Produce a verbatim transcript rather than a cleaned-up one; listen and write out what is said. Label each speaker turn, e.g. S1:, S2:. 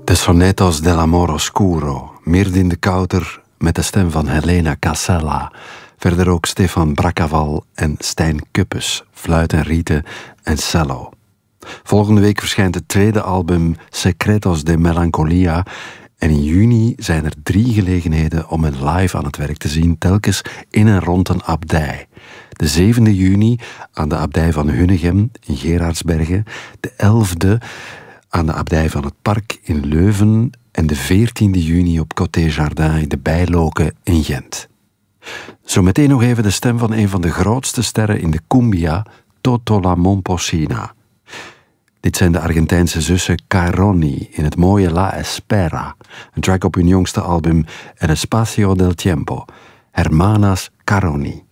S1: De Sonetos dell'Amor Oscuro, Mirdin de Kouter met de stem van Helena Casella. Verder ook Stefan Brackaval en Stijn Kuppes, fluit en rieten en cello. Volgende week verschijnt het tweede album Secretos de Melancolia. En in juni zijn er drie gelegenheden om hen live aan het werk te zien, telkens in en rond een abdij. De zevende juni aan de abdij van Hunnegem in Gerardsbergen, de elfde aan de abdij van het Park in Leuven en de veertiende juni op Côté Jardin in de Bijloken in Gent. Zometeen nog even de stem van een van de grootste sterren in de cumbia, Toto La Momposina. Dit zijn de Argentijnse zussen Caroni in het mooie La Espera, een track op hun jongste album El Espacio del Tiempo, Hermanas Caroni.